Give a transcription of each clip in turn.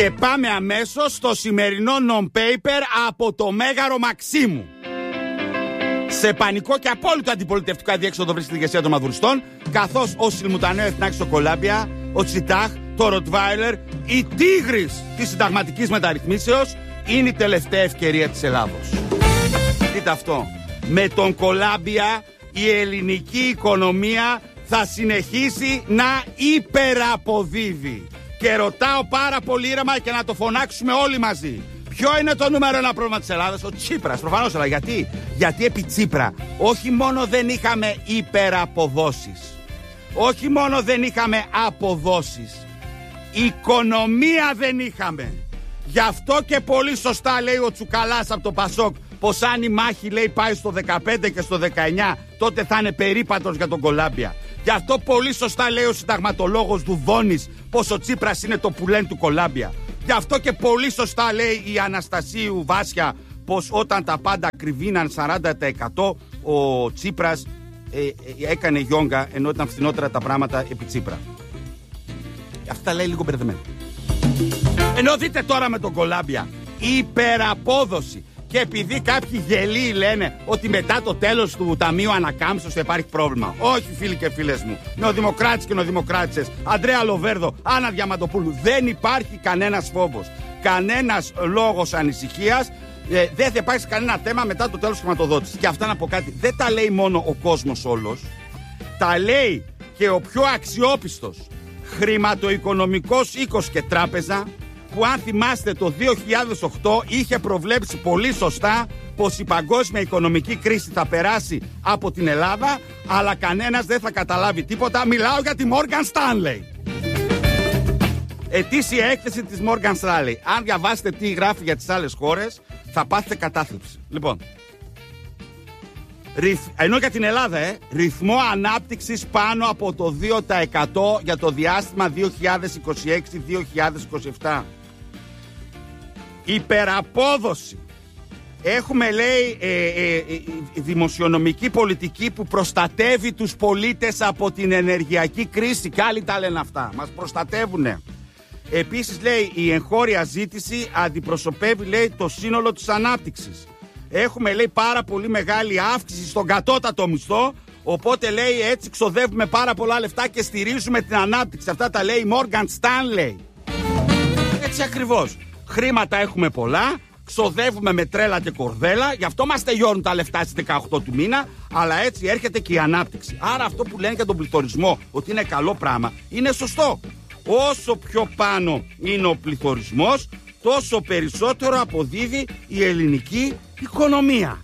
Και πάμε αμέσως στο σημερινό non-paper από το Μέγαρο Μαξίμου. Σε πανικό και απόλυτο αντιπολιτευτικό αδιέξοδο βρίσκεται η ηγεσία των μαδουριστών, καθώς ο Σιλμουτανέο Εθνάκης στο Κολάμπια, ο Τσιτάχ, το Ροτβάιλερ, η τίγρης της συνταγματικής μεταρρυθμίσεως είναι η τελευταία ευκαιρία της Ελλάδος. Δείτε αυτό. Με τον Κολάμπια η ελληνική οικονομία θα συνεχίσει να υπεραποδίδει. Και ρωτάω πάρα πολύ ήρεμα και να το φωνάξουμε όλοι μαζί. Ποιο είναι το νούμερο ένα πρόβλημα της Ελλάδας? Ο Τσίπρας. Προφανώς, αλλά γιατί? Γιατί επί Τσίπρα όχι μόνο δεν είχαμε υπεραποδόσεις, όχι μόνο δεν είχαμε αποδόσεις, οικονομία δεν είχαμε. Γι' αυτό και πολύ σωστά λέει ο Τσουκαλάς από το Πασόκ πως αν η μάχη, λέει, πάει στο 15 και στο 19, τότε θα είναι περίπατος για τον Κολάμπια. Γι' αυτό πολύ σωστά λέει ο συνταγματολόγος Δουδόνης πως ο Τσίπρας είναι το πουλέν του Κολάμπια. Γι' αυτό και πολύ σωστά λέει η Αναστασίου Βάσια πως όταν τα πάντα κρυβίναν 40%, ο Τσίπρας έκανε γιόγκα, ενώ ήταν φθηνότερα τα πράγματα επί Τσίπρα. Αυτά λέει λίγο μπερδεμένα. Ενώ δείτε τώρα με τον Κολάμπια, υπεραπόδοση. Και επειδή κάποιοι γελοί λένε ότι μετά το τέλος του Ταμείου Ανακάμψεως θα υπάρχει πρόβλημα. Όχι, φίλοι και φίλες μου. Νεοδημοκράτες και νεοδημοκράτησες, Αντρέα Λοβέρδο, Άννα Διαμαντοπούλου, δεν υπάρχει κανένας φόβος, κανένας λόγος ανησυχίας. Δεν θα υπάρξει κανένα θέμα μετά το τέλος της χρηματοδότησης. Και αυτά να πω κάτι, δεν τα λέει μόνο ο κόσμος όλος, τα λέει και ο πιο αξιόπιστος χρηματοοικονομικός οίκος και τράπεζα, που αν θυμάστε το 2008 είχε προβλέψει πολύ σωστά πως η παγκόσμια οικονομική κρίση θα περάσει από την Ελλάδα, αλλά κανένας δεν θα καταλάβει τίποτα. Μιλάω για τη Morgan Stanley. Ετήσια έκθεση της Morgan Stanley. Αν διαβάσετε τι γράφει για τις άλλες χώρες, θα πάθετε κατάθλιψη. Λοιπόν, ενώ για την Ελλάδα, ρυθμό ανάπτυξης πάνω από το 2% για το διάστημα 2026-2027. Υπεραπόδοση. Έχουμε, λέει, δημοσιονομική πολιτική που προστατεύει τους πολίτες από την ενεργειακή κρίση. Και άλλοι τα λένε αυτά. Μας προστατεύουνε. Επίσης, λέει, η εγχώρια ζήτηση αντιπροσωπεύει, λέει, το σύνολο της ανάπτυξης. Έχουμε, λέει, πάρα πολύ μεγάλη αύξηση στον κατώτατο μισθό. Οπότε, λέει, έτσι ξοδεύουμε πάρα πολλά λεφτά και στηρίζουμε την ανάπτυξη. Αυτά τα λέει η Morgan Stanley. Έτσι ακριβώς. Χρήματα έχουμε πολλά, ξοδεύουμε με τρέλα και κορδέλα, γι' αυτό μας τελειώνουν τα λεφτά στις 18 του μήνα, αλλά έτσι έρχεται και η ανάπτυξη. Άρα αυτό που λένε για τον πληθωρισμό, ότι είναι καλό πράγμα, είναι σωστό. Όσο πιο πάνω είναι ο πληθωρισμός, τόσο περισσότερο αποδίδει η ελληνική οικονομία.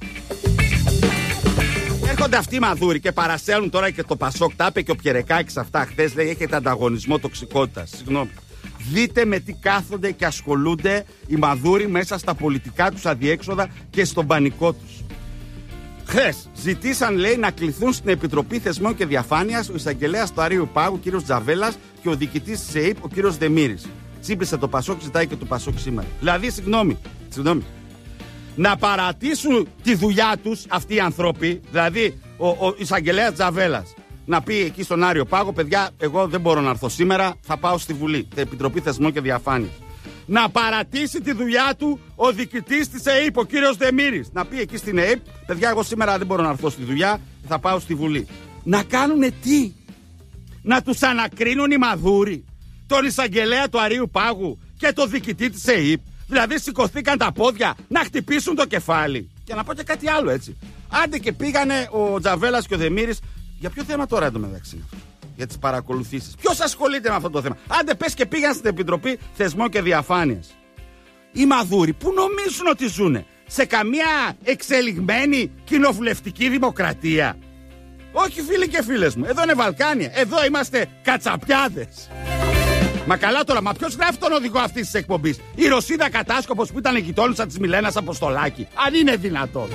Έρχονται αυτοί οι μαδούροι και παρασέλνουν τώρα και το Πασόκ. Τα είπε και ο Πιερεκάκης αυτά χθες, λέει, έχετε ανταγωνισμό τοξικότητας. Συγγνώμη. Δείτε με τι κάθονται και ασχολούνται οι μαδούροι μέσα στα πολιτικά τους αδιέξοδα και στον πανικό τους. Χθες ζητήσαν, λέει, να κληθούν στην Επιτροπή Θεσμών και Διαφάνειας ο εισαγγελέας του Αρείου Πάγου, ο κ. Τζαβέλας, και ο διοικητής της ΕΕΠ, ο κ. Δεμήρης. Τσίμπησε το Πασόκ, ζητάει και το Πασόκ σήμερα. Δηλαδή, συγγνώμη, να παρατήσουν τη δουλειά τους αυτοί οι άνθρωποι, δηλαδή ο εισαγγελέας Τζαβέλας, να πει εκεί στον Άριο Πάγο, παιδιά, εγώ δεν μπορώ να έρθω σήμερα, θα πάω στη Βουλή, την Επιτροπή Θεσμών και Διαφάνειας. Να παρατήσει τη δουλειά του ο διοικητής της ΕΕΠ, ο κύριος Δεμήρης, να πει εκεί στην ΕΕΠ, παιδιά, εγώ σήμερα δεν μπορώ να έρθω στη δουλειά, θα πάω στη Βουλή. Να κάνουνε τι? Να τους ανακρίνουν οι μαδούροι, τον εισαγγελέα του Αρείου Πάγου και τον διοικητή της ΕΕΠ. Δηλαδή σηκωθήκαν τα πόδια να χτυπήσουν το κεφάλι. Και να πω και κάτι άλλο, έτσι. Άντε και πήγανε ο Τζαβέλας και ο Δεμήρης. Για ποιο θέμα τώρα εντωμεταξύ? Για τις παρακολουθήσεις. Ποιος ασχολείται με αυτό το θέμα? Άντε πες και πήγαν στην Επιτροπή Θεσμών και Διαφάνειας. Οι μαδούροι που νομίζουν ότι ζουνε σε καμία εξελιγμένη κοινοβουλευτική δημοκρατία? Όχι, φίλοι και φίλες μου, εδώ είναι Βαλκάνια, εδώ είμαστε κατσαπιάδες. Μα καλά τώρα, μα ποιος γράφει τον οδηγό αυτής της εκπομπής? Η Ρωσίδα Κατάσκοπος που ήταν η γειτόνισσα της Μιλένας Αποστολάκη? Αν είναι δυνατόν.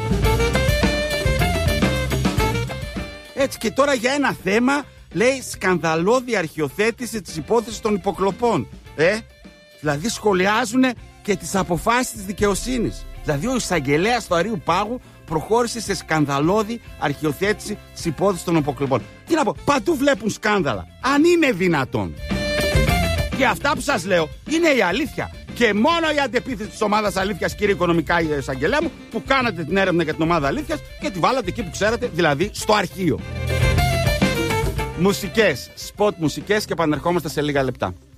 Έτσι, και τώρα για ένα θέμα, λέει, σκανδαλώδη αρχιοθέτηση της υπόθεσης των υποκλοπών. Δηλαδή σχολιάζουν και τις αποφάσεις της δικαιοσύνης. Δηλαδή ο εισαγγελέας του Αρείου Πάγου προχώρησε σε σκανδαλώδη αρχιοθέτηση της υπόθεσης των υποκλοπών. Τι να πω, παντού βλέπουν σκάνδαλα. Αν είναι δυνατόν. Και αυτά που σας λέω είναι η αλήθεια. Και μόνο η αντεπίθεση της ομάδας αλήθειας, κύριε οικονομικά εισαγγελέα μου, που κάνατε την έρευνα για την ομάδα αλήθειας και τη βάλατε εκεί που ξέρετε, δηλαδή στο αρχείο. Μουσικές, σποτ μουσικές και επανερχόμαστε σε λίγα λεπτά.